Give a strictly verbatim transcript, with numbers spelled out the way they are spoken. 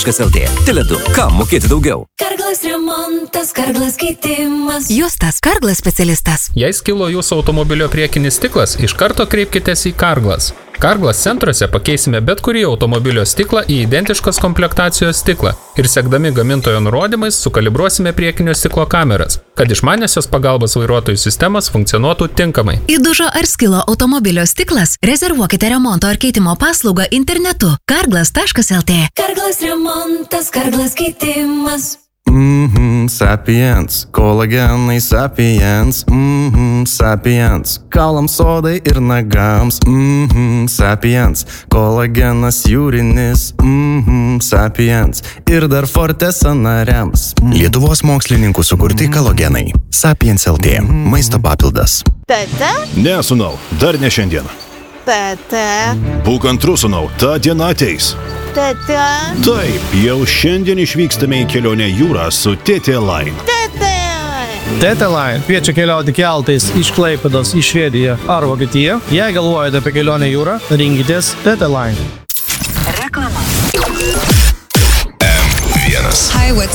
Kas L T. Tele du. Kam mokėti daugiau? Karglas remontas, Karglas keitimas. Justas, Karglas specialistas. Jei skilo jūsų automobilio priekinis stiklas, iš karto kreipkitės į Karglas. Karglas centruose pakeisime bet kurį automobilio stiklą į identiškos komplektacijos stiklą ir sekdami gamintojo nurodymais sukalibruosime priekinio stiklo kameras, kad išmaniosios pagalbos vairuotojų sistemos funkcionuotų tinkamai. Įdužo ar skilo automobilio stiklas? Rezervuokite remonto ar keitimo paslaugą internetu karglas taškas L T. Karglas remontas, Karglas keitimas. Mhm, Sapiens, kolagenai Sapiens, mhm, Sapiens, kaulams odai ir nagams, mhm, Sapiens, kolagenas jūrinis, mhm, Sapiens, ir dar forte sąnariams. Mm. Lietuvos mokslininkų sukurti kolagenai. Sapiens L T, maisto papildas. Tete? Ne, sūnau, dar ne šiandien. Tete? Būk antrų, sūnau, ta diena ateis. Tete? Taip, jau šiandien išvykstame į kelionę jūrą su T T Line. Tete? T T Line kviečia keliauti keltais iš Klaipėdos į Švediją ar Vokietiją. Jei galvojate apie kelionę jūrą, rinkitės T T Line. Reklama. M vienas.